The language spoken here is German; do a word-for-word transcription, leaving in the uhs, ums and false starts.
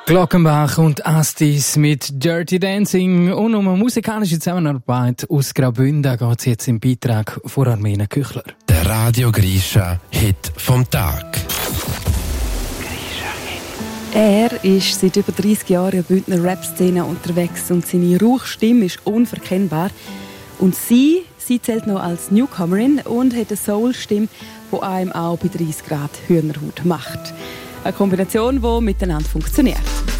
Glockenbach und Astis mit Dirty Dancing und um eine musikalische Zusammenarbeit aus Graubünden geht es jetzt im Beitrag von Armena Küchler. Der Radio Grisha Hit vom Tag. Er ist seit über dreißig Jahren in der Bündner Rap-Szene unterwegs und seine Rauchstimme ist unverkennbar. Und sie, sie zählt noch als Newcomerin und hat eine Soul-Stimme, die einem auch bei dreißig Grad Hühnerhaut macht. Eine Kombination, die miteinander funktioniert.